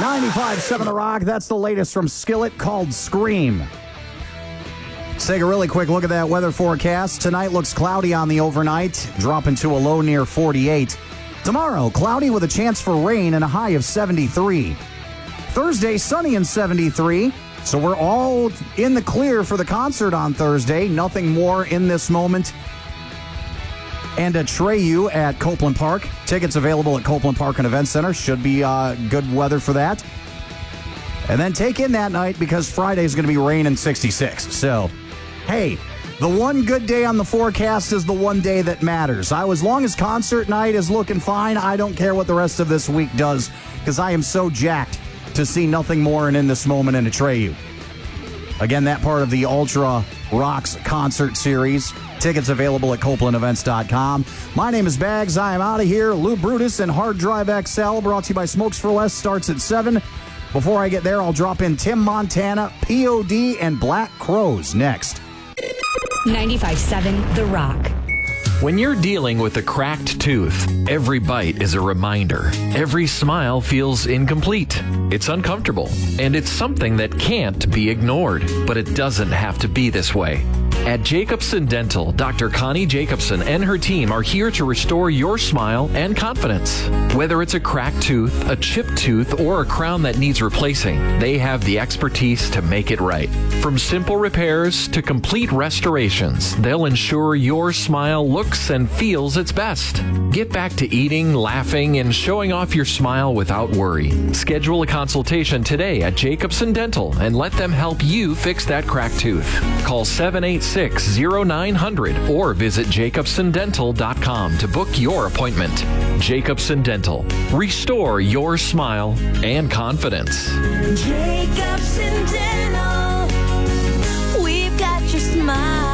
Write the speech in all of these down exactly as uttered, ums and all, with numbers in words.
ninety-five point seven The Rock. That's the latest from Skillet called Scream. Let's take a really quick look at that weather forecast. Tonight looks cloudy on the overnight, dropping to a low near forty-eight. Tomorrow, cloudy with a chance for rain and a high of seventy-three. Thursday, sunny and seventy-three. So we're all in the clear for the concert on Thursday. Nothing more in this moment. And Atreyu at Copeland Park. Tickets available at Copeland Park and Event Center. Should be uh, good weather for that. And then take in that night because Friday is going to be rain and sixty-six. So, hey, the one good day on the forecast is the one day that matters. I, as long as concert night is looking fine, I don't care what the rest of this week does because I am so jacked to see nothing more and in this moment in Atreyu. Again, that part of the Ultra Rocks concert series. Tickets available at Copeland Events dot com. My name is Bags. I am out of here. Lou Brutus and Hard Drive X L, brought to you by Smokes for Less, starts at seven. Before I get there, I'll drop in Tim Montana, P O D, and Black Crows next. ninety-five point seven The Rock. When you're dealing with a cracked tooth, every bite is a reminder. Every smile feels incomplete. It's uncomfortable, and it's something that can't be ignored. But it doesn't have to be this way. At Jacobson Dental, Doctor Connie Jacobson and her team are here to restore your smile and confidence. Whether it's a cracked tooth, a chipped tooth, or a crown that needs replacing, they have the expertise to make it right. From simple repairs to complete restorations, they'll ensure your smile looks and feels its best. Get back to eating, laughing, and showing off your smile without worry. Schedule a consultation today at Jacobson Dental and let them help you fix that cracked tooth. Call seven eight six, zero nine zero zero or visit jacobson dental dot com to book your appointment. Jacobson Dental. Restore your smile and confidence. Jacobson Dental. We've got your smile.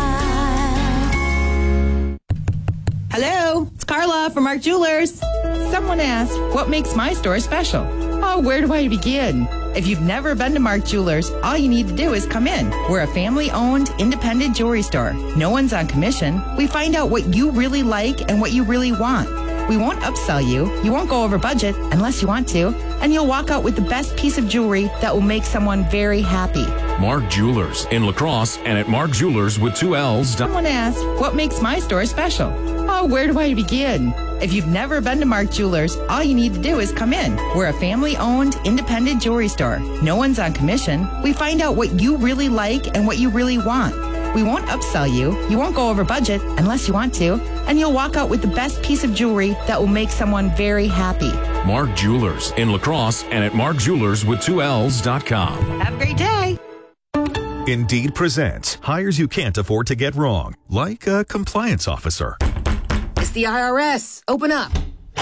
Hello, it's Carla from Mark Jewelers. Someone asked, what makes my store special? Oh, where do I begin? If you've never been to Mark Jewelers, all you need to do is come in. We're a family-owned, independent jewelry store. No one's on commission. We find out what you really like and what you really want. We won't upsell you. You won't go over budget unless you want to. And you'll walk out with the best piece of jewelry that will make someone very happy. Mark Jewelers in La Crosse and at Mark Jewelers with two L's. Someone asked, what makes my store special? Oh, where do I begin? If you've never been to Mark Jewelers, all you need to do is come in. We're a family-owned, independent jewelry store. No one's on commission. We find out what you really like and what you really want. We won't upsell you. You won't go over budget unless you want to. And you'll walk out with the best piece of jewelry that will make someone very happy. Mark Jewelers in La Crosse and at Mark Jewelers with two L's dot com. Have a great day. Indeed presents hires you can't afford to get wrong, like a compliance officer. It's the I R S. Open up.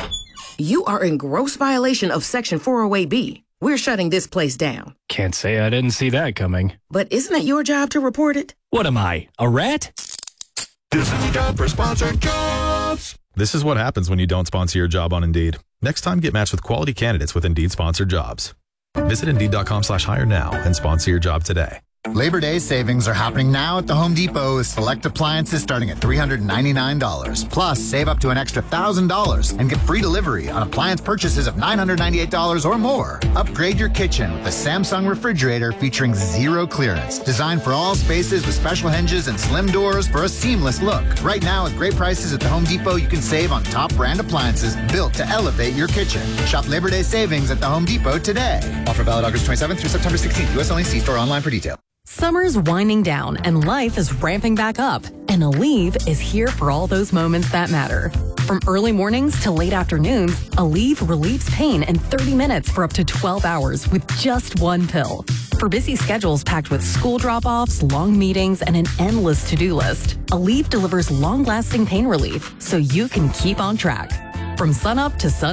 You are in gross violation of Section four oh eight B. We're shutting this place down. Can't say I didn't see that coming. But isn't it your job to report it? What am I, a rat? This is a job for sponsored jobs. This is what happens when you don't sponsor your job on Indeed. Next time, get matched with quality candidates with Indeed sponsored jobs. Visit Indeed.com slash hire now and sponsor your job today. Labor Day savings are happening now at the Home Depot with select appliances starting at three hundred ninety-nine dollars. Plus, save up to an extra one thousand dollars and get free delivery on appliance purchases of nine hundred ninety-eight dollars or more. Upgrade your kitchen with the Samsung refrigerator featuring zero clearance. Designed for all spaces with special hinges and slim doors for a seamless look. Right now, with great prices at the Home Depot, you can save on top brand appliances built to elevate your kitchen. Shop Labor Day savings at the Home Depot today. Offer valid August twenty-seventh through September sixteenth. U S only. See store online for detail. Summer's winding down and life is ramping back up. And Aleve is here for all those moments that matter. From early mornings to late afternoons, Aleve relieves pain in thirty minutes for up to twelve hours with just one pill. For busy schedules packed with school drop-offs, long meetings, and an endless to-do list, Aleve delivers long-lasting pain relief so you can keep on track. From sunup to sun